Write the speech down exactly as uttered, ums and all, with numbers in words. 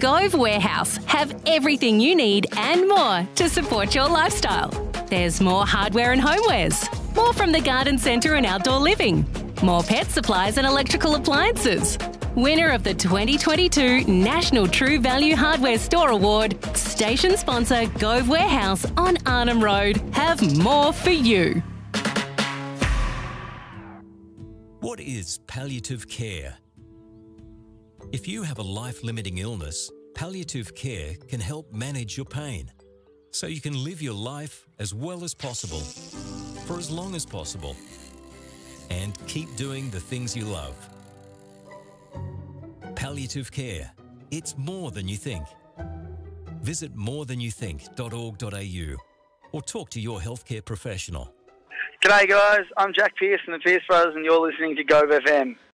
Gove Warehouse have everything you need and more to support your lifestyle. There's more hardware and homewares, more from the garden centre and outdoor living, more pet supplies and electrical appliances. Winner of the twenty twenty-two National True Value Hardware Store Award, station sponsor Gove Warehouse on Arnhem Road have more for you. What is palliative care? If you have a life-limiting illness, palliative care can help manage your pain so you can live your life as well as possible, for as long as possible, and keep doing the things you love. Palliative care. It's more than you think. Visit more than you think dot org dot a u or talk to your healthcare professional. G'day guys, I'm Jack Pearce from the Pearce Brothers and you're listening to Gove F M.